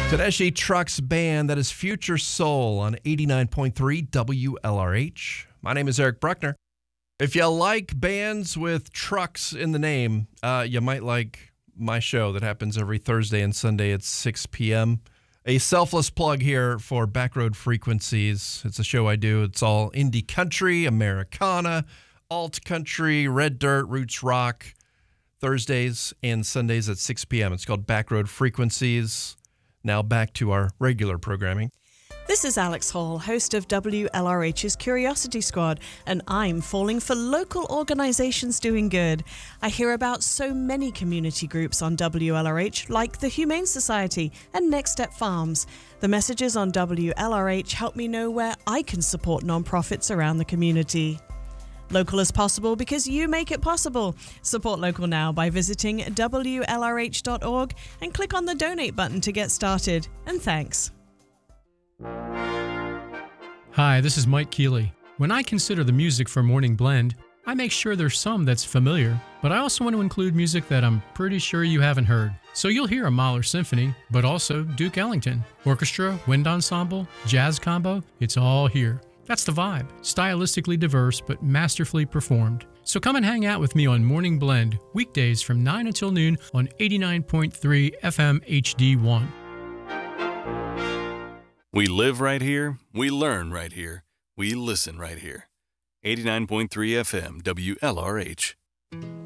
Tedeschi Trucks Band, that is Future Soul on 89.3 WLRH. My name is Eric Bruckner. If you like bands with trucks in the name, you might like my show that happens every Thursday and Sunday at 6 p.m. A selfless plug here for Backroad Frequencies. It's a show I do. It's all indie country, Americana, alt country, red dirt, roots rock, Thursdays and Sundays at 6 p.m. It's called Backroad Frequencies. Now back to our regular programming. This is Alex Hall, host of WLRH's Curiosity Squad, and I'm falling for local organisations doing good. I hear about so many community groups on WLRH, like the Humane Society and Next Step Farms. The messages on WLRH help me know where I can support non-profits around the community. Local as possible because you make it possible. Support local now by visiting WLRH.org and click on the donate button to get started. And thanks. Hi, this is Mike Keeley. When I consider the music for Morning Blend, I make sure there's some that's familiar, but I also want to include music that I'm pretty sure you haven't heard. So you'll hear a Mahler Symphony, but also Duke Ellington, orchestra, wind ensemble, jazz combo, it's all here. That's the vibe. Stylistically diverse, but masterfully performed. So come and hang out with me on Morning Blend, weekdays from 9 until noon on 89.3 FM HD1. We live right here. We learn right here. We listen right here. 89.3 FM WLRH.